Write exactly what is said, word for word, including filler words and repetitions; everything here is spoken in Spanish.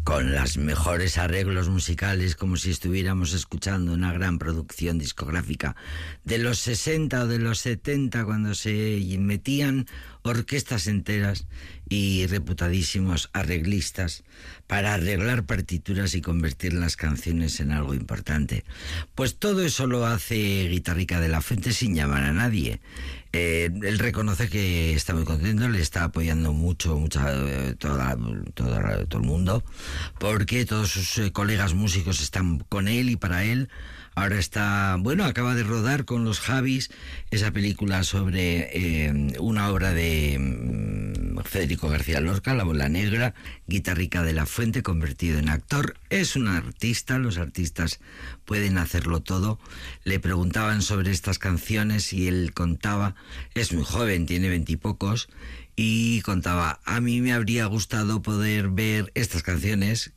con los mejores arreglos musicales, como si estuviéramos escuchando una gran producción discográfica de los sesenta o de los setenta, cuando se metían orquestas enteras y reputadísimos arreglistas para arreglar partituras y convertir las canciones en algo importante. Pues todo eso lo hace Guitarrica de la Fuente sin llamar a nadie. Eh, él reconoce que está muy contento, le está apoyando mucho, mucha, eh, toda, toda, todo el mundo, porque todos sus eh, colegas músicos están con él y para él. Ahora está, bueno, acaba de rodar con los Javis esa película sobre eh, una obra de um, Federico García Lorca, La Bola Negra. Guitarrica de la Fuente, convertido en actor. Es un artista, los artistas pueden hacerlo todo. Le preguntaban sobre estas canciones y él contaba, es muy joven, tiene veintipocos, y contaba, a mí me habría gustado poder ver estas canciones